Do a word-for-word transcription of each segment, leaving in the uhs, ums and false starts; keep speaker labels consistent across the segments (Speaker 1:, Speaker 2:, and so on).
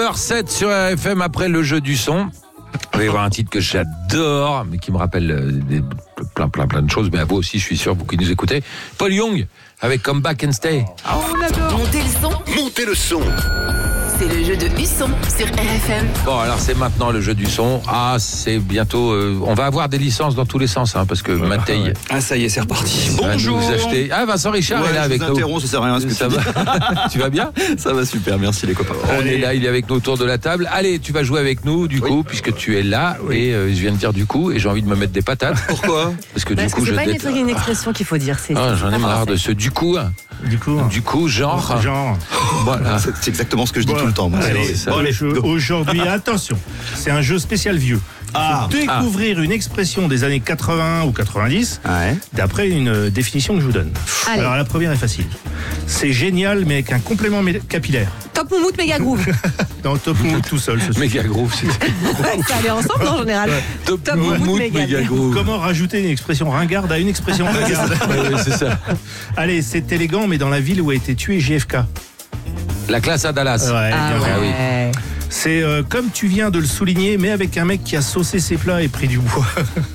Speaker 1: heures sept sur R F M après le jeu du son. Vous allez voir un titre que j'adore, mais qui me rappelle euh, des, plein, plein, plein de choses. Mais à vous aussi, je suis sûr, vous qui nous écoutez. Paul Young avec Come Back and Stay.
Speaker 2: Oh, on adore.
Speaker 3: Montez le son.
Speaker 4: Montez le son.
Speaker 3: C'est le jeu de Husson sur R F M.
Speaker 1: Bon, alors c'est maintenant le jeu du son. Ah, c'est bientôt. Euh, on va avoir des licences dans tous les sens, hein, parce que ouais, Mattei. Ouais.
Speaker 2: Ah, ça y est, c'est reparti.
Speaker 1: Va
Speaker 2: Bonjour.
Speaker 1: nous acheter. Ah, Vincent Richard
Speaker 2: ouais,
Speaker 1: est là avec nous.
Speaker 2: Ça sert à rien ce que
Speaker 1: ça
Speaker 2: tu
Speaker 1: va. Tu vas bien?
Speaker 2: Ça va super, merci les copains.
Speaker 1: On Allez. est là, il est avec nous autour de la table. Allez, tu vas jouer avec nous, du oui. coup, puisque tu es là. Oui. Et euh, je viens de dire du coup, et j'ai envie de me mettre des patates.
Speaker 2: Pourquoi?
Speaker 1: Parce que
Speaker 5: Parce
Speaker 1: du coup,
Speaker 5: que
Speaker 1: je
Speaker 5: c'est pas
Speaker 1: déteste.
Speaker 5: une, une expression qu'il faut dire. C'est,
Speaker 1: ah, j'en ai marre de ce du coup.
Speaker 6: Du coup,
Speaker 1: du coup, genre.
Speaker 6: Genre.
Speaker 1: Voilà.
Speaker 2: C'est, c'est exactement ce que je dis voilà. tout le temps. Moi.
Speaker 6: Allez,
Speaker 2: c'est
Speaker 6: ça. Bon, allez, aujourd'hui, attention, c'est un jeu spécial vieux.
Speaker 2: Ah,
Speaker 6: découvrir ah. une expression des années quatre-vingts ou quatre-vingt-dix ouais. d'après une définition que je vous donne. Allez. Alors la première est facile. C'est génial mais avec un complément capillaire.
Speaker 5: Top Moumout Méga Groove.
Speaker 6: Non, Top Moumout tout seul.
Speaker 1: Méga Groove.
Speaker 5: Ça allait ensemble en général.
Speaker 1: Ouais. Top, Top Moumout Méga Groove.
Speaker 6: Comment rajouter une expression ringarde à une expression ringarde?
Speaker 1: Oui, c'est ça.
Speaker 6: Allez, c'est élégant mais dans la ville où a été tué J F K.
Speaker 1: La classe à Dallas.
Speaker 6: Ouais,
Speaker 5: ah ouais.
Speaker 1: oui.
Speaker 6: C'est euh, comme tu viens de le souligner, mais avec un mec qui a saucé ses plats et pris du bois.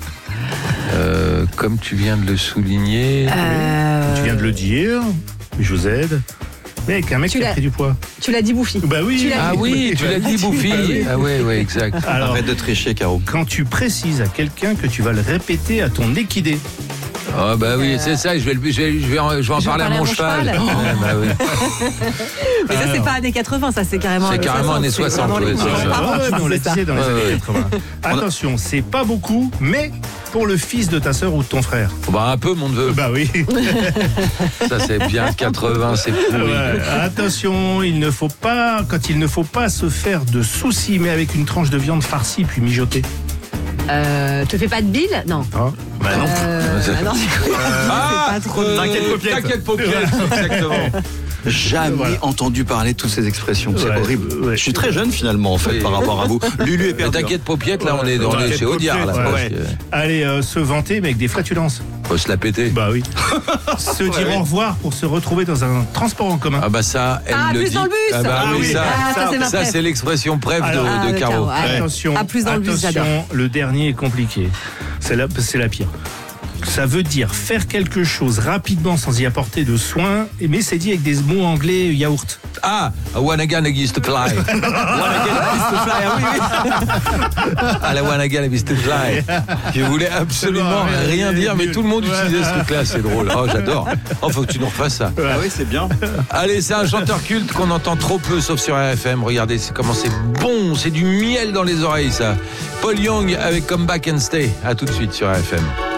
Speaker 1: euh, comme tu viens de le souligner.
Speaker 5: Euh...
Speaker 6: Tu viens de le dire, je vous aide. Mais avec un mec tu qui a pris du poids.
Speaker 5: Tu l'as dit Bouffi.
Speaker 6: Bah oui.
Speaker 1: Ah oui, tu l'as dit Bouffi. Ah oui, oui, exact.
Speaker 2: Alors, arrête de tricher, Caro.
Speaker 6: Quand tu précises à quelqu'un que tu vas le répéter à ton équidé.
Speaker 1: Ah oh bah oui, euh... c'est ça, je vais, je vais, je vais, en, je vais en parler à mon, mon cheval. cheval.
Speaker 5: Oh.
Speaker 1: Ouais, bah oui.
Speaker 5: Mais ça, c'est pas années quatre-vingts, ça, c'est carrément.
Speaker 1: C'est carrément années soixante.
Speaker 6: Ouais, on l'a dit dans les années quatre-vingts. Attention, c'est pas beaucoup, mais pour le fils de ta sœur ou de ton frère.
Speaker 1: Bah un peu, mon neveu.
Speaker 6: Bah oui.
Speaker 1: Ça, c'est bien quatre-vingts, c'est pourri.
Speaker 6: Ouais, attention, il ne faut pas, quand il ne faut pas se faire de soucis, mais avec une tranche de viande farcie puis mijotée.
Speaker 5: Euh, te fais pas de bile? Non.
Speaker 6: Ah, bah non.
Speaker 5: Euh, ah non, c'est
Speaker 1: ah,
Speaker 5: pas trop.
Speaker 1: Euh,
Speaker 2: T'inquiète paupiette.
Speaker 1: T'inquiète paupiette, exactement.
Speaker 2: Jamais voilà. entendu parler de toutes ces expressions. C'est ouais, horrible. Ouais. Je suis très jeune finalement en fait oui. par rapport à vous. Lulu est perdu.
Speaker 1: T'inquiète paupiette, là on est, on est chez Audiard. Là,
Speaker 6: ouais. Ouais. Allez, euh, se vanter mais avec des flatulences.
Speaker 1: Faut se la péter.
Speaker 6: Bah oui. Se dire ouais. au revoir pour se retrouver dans un transport en commun.
Speaker 1: Ah bah ça, elle
Speaker 5: ah,
Speaker 1: le
Speaker 5: plus
Speaker 1: dit.
Speaker 5: Dans le bus.
Speaker 1: Ah bah
Speaker 5: ah,
Speaker 1: oui, ça,
Speaker 5: ah, ça,
Speaker 1: ça, ça c'est l'expression brève de,
Speaker 5: ah,
Speaker 1: de Caro.
Speaker 5: Ouais.
Speaker 6: Attention,
Speaker 5: ah, plus dans le, bus,
Speaker 6: attention, le dernier est compliqué. C'est la, c'est la pire. Ça veut dire faire quelque chose rapidement sans y apporter de soin, mais c'est dit avec des mots anglais yaourt.
Speaker 1: Ah, one again against the fly. One again against the fly, ah oui, oui. Ah, la one again against the fly. Je voulais absolument bon, rien dire, mais tout le monde utilisait ce truc-là, c'est drôle. Oh, j'adore. Oh, faut que tu nous refasses ça.
Speaker 2: Ah oui, c'est bien.
Speaker 1: Allez, c'est un chanteur culte qu'on entend trop peu, sauf sur R F M. Regardez, c'est comment c'est bon, c'est du miel dans les oreilles, ça. Paul Young avec Come Back and Stay. À tout de suite sur R F M.